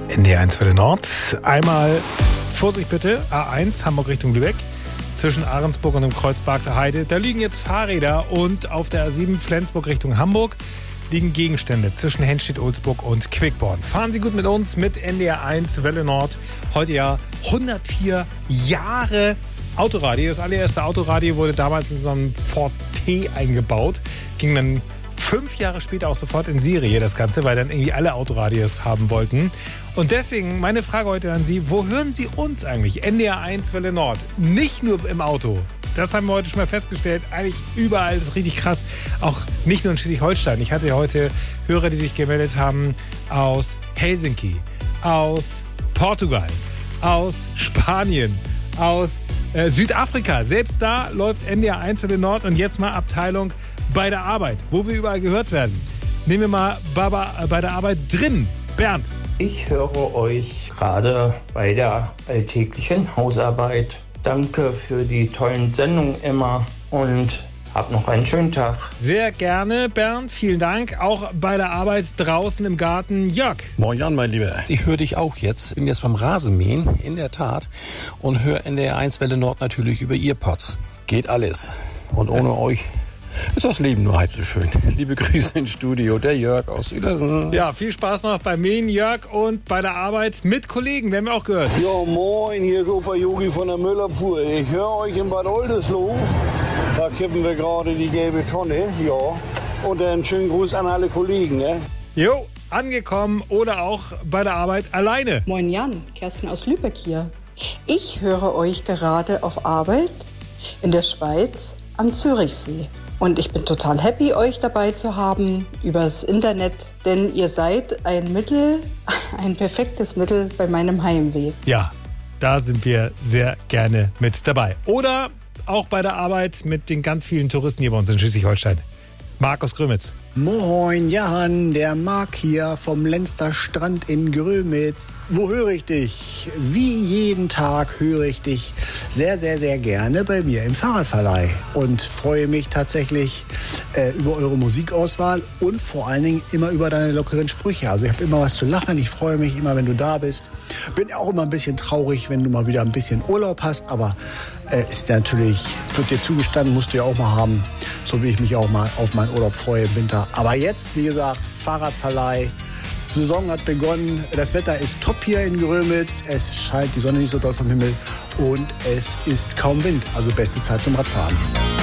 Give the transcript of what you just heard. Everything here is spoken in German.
NDR1 für den Nord. Einmal Vorsicht bitte, A1 Hamburg Richtung Lübeck. Zwischen Ahrensburg und dem Kreuzberg der Heide. Da liegen jetzt Fahrräder und auf der A7 Flensburg Richtung Hamburg liegen Gegenstände zwischen Henstedt-Ulzburg und Quickborn. Fahren Sie gut mit uns mit NDR1 Welle Nord. Heute ja 104 Jahre Autoradio. Das allererste Autoradio wurde damals in so einem Ford T eingebaut. Ging dann 5 Jahre später auch sofort in Serie, das Ganze, weil dann irgendwie alle Autoradios haben wollten. Und deswegen meine Frage heute an Sie, wo hören Sie uns eigentlich? NDR1 Welle Nord. Nicht nur im Auto. Das haben wir heute schon mal festgestellt. Eigentlich überall ist richtig krass. Auch nicht nur in Schleswig-Holstein. Ich hatte ja heute Hörer, die sich gemeldet haben aus Helsinki, aus Portugal, aus Spanien, aus Südafrika. Selbst da läuft NDR1 Welle Nord und jetzt mal Abteilung bei der Arbeit, wo wir überall gehört werden. Nehmen wir mal bei der Arbeit drin. Bernd. Ich höre euch gerade bei der alltäglichen Hausarbeit. Danke für die tollen Sendungen immer und habt noch einen schönen Tag. Sehr gerne, Bernd. Vielen Dank. Auch bei der Arbeit draußen im Garten. Jörg. Moin Jan, mein Lieber. Ich höre dich auch jetzt. Bin jetzt beim Rasenmähen, in der Tat. Und höre NDR1 Welle Nord natürlich über Earpods. Geht alles. Und ohne euch ist das Leben nur halb so schön. Liebe Grüße ins Studio, der Jörg aus Uedersen. Ja, viel Spaß noch beim Mähen, Jörg, und bei der Arbeit mit Kollegen, werden wir auch gehört. Ja, moin, hier ist Opa Yogi von der Müllabfuhr. Ich höre euch in Bad Oldesloe. Da kippen wir gerade die gelbe Tonne, ja. Und einen schönen Gruß an alle Kollegen, ne? Jo, angekommen oder auch bei der Arbeit alleine. Moin Jan, Kerstin aus Lübeck hier. Ich höre euch gerade auf Arbeit in der Schweiz am Zürichsee. Und ich bin total happy, euch dabei zu haben übers Internet, denn ihr seid ein perfektes Mittel bei meinem Heimweh. Ja, da sind wir sehr gerne mit dabei. Oder auch bei der Arbeit mit den ganz vielen Touristen hier bei uns in Schleswig-Holstein. Marc aus Grömitz. Moin, Jan, der Marc hier vom Lenster Strand in Grömitz. Wo höre ich dich? Wie jeden Tag höre ich dich sehr, sehr, sehr gerne bei mir im Fahrradverleih und freue mich tatsächlich über eure Musikauswahl und vor allen Dingen immer über deine lockeren Sprüche. Also ich habe immer was zu lachen, ich freue mich immer, wenn du da bist. Bin auch immer ein bisschen traurig, wenn du mal wieder ein bisschen Urlaub hast, aber ist natürlich, wird dir zugestanden, musst du ja auch mal haben, so wie ich mich auch mal auf meinen Urlaub freue im Winter. Aber jetzt, wie gesagt, Fahrradverleih, Saison hat begonnen, das Wetter ist top hier in Grömitz, es scheint die Sonne nicht so doll vom Himmel und es ist kaum Wind, also beste Zeit zum Radfahren.